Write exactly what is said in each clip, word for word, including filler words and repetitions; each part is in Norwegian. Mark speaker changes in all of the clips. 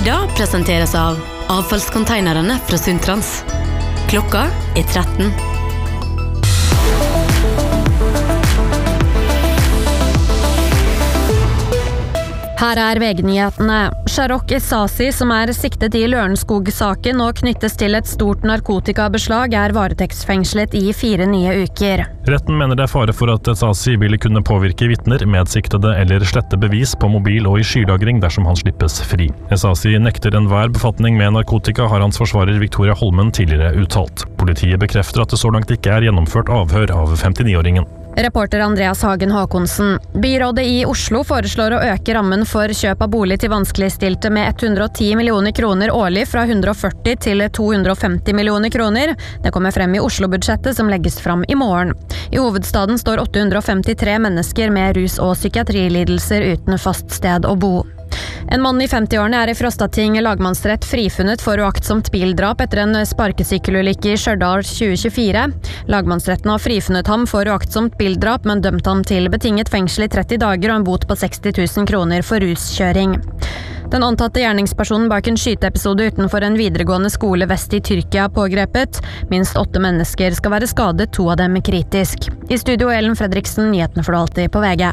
Speaker 1: Sida presenteres av avfallskonteinerne fra Sundtrans. Klokka er tretten.
Speaker 2: Her er V G-nyhetene. Sharok Isasi, som er siktet i Lørenskog-saken og knyttes til et stort narkotikabeslag, er varetektsfengslet i fire nye uker.
Speaker 3: Retten mener det er fare for at Isasi ville kunne påvirke vitner, medsiktede eller slette bevis på mobil og i skylagring dersom han slippes fri. Isasi nekter enhver befatning med narkotika, har hans forsvarer Victoria Holmen tidligere uttalt. Politiet bekrefter at det så langt ikke er gjennomført avhør av femtini-åringen.
Speaker 2: Reporter Andreas Hagen Håkonsen. Byrådet i Oslo foreslår å øke rammen for kjøp av bolig til vanskeligstilte med hundre og ti millioner kroner årlig fra hundre og førti til to hundre og femti millioner kroner. Det kommer frem i Oslo-budsjettet som legges fram i morgen. I hovedstaden står åtte hundre og femtitre mennesker med rus- og psykiatrilidelser uten fast sted å bo. En mann i femti-årene er i Frostating lagmannsrett frifunnet for uaktsomt bildrap etter en sparkesykkelulykke i Stjørdal tjue tjuefire. Lagmannsretten har frifunnet ham for uaktsomt bildrap, men dømt ham til betinget fengsel i tretti dager og en bot på seksti tusen kroner for ruskjøring. Den antatte gjerningspersonen bak en skyteepisode utenfor en videregående skole vest i Tyrkia er pågrepet. Minst åtte mennesker skal være skadet, to av dem kritisk. I studio Ellen Fredriksen, nyhetene for alltid på V G.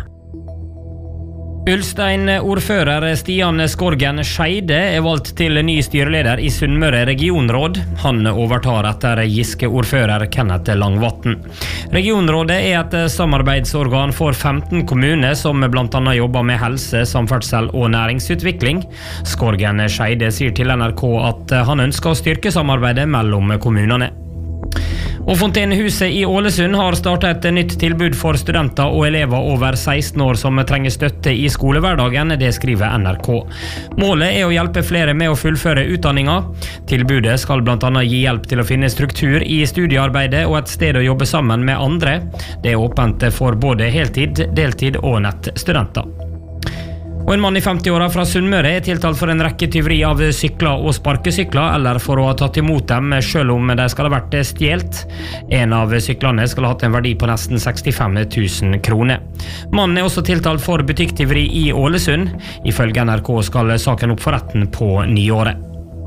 Speaker 4: Ulstein-ordfører Stian Skorgen Scheide er valgt til ny styreleder i Sunnmøre regionråd. Han overtar etter Giske-ordfører Kenneth Langvatn. Regionrådet er et samarbeidsorgan for femten kommuner som blant annet jobber med helse, samferdsel og næringsutvikling. Skorgen Scheide sier til N R K at han ønsker å styrke samarbeidet mellom kommunene. Og Fontenehuset i Ålesund har startet et nytt tilbud for studenter og elever over seksten år som trenger støtte i skolehverdagen, det skriver N R K. Målet er å hjelpe flere med å fullføre utdanninga. Tilbudet skal blant annet gi hjelp til å finne struktur i studiearbeidet og et sted å jobbe sammen med andre. Det er åpent for både heltid, deltid og nettstudenter. Og en mann i femti-åra fra Sunnmøre er tiltalt for en rekke tyveri av sykler og sparkesykler, eller for å ha tatt imot dem selv om de skal ha vært stjelt. En av syklene skal ha hatt en verdi på nesten sekstifem tusen kroner. Mannen er også tiltalt for butikktyveri i Ålesund. Ifølge N R K skal saken opp for retten på nyåret.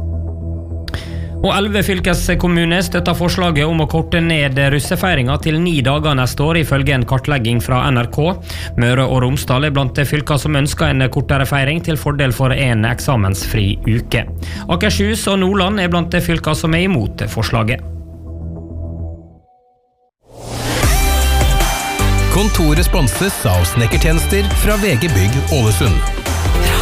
Speaker 4: Og elleve fylkeskommuner støtter forslaget om å korte ned russefeiringa til ni dager neste år, ifølge en kartlegging fra N R K. Møre og Romsdal er blant fylker som ønsker en kortere feiring til fordel for en eksamensfri uke. Akershus og Nordland er blant fylker som er imot forslaget.
Speaker 5: Kontoret sponses av snekkertjenester fra V G Bygg Ålesund.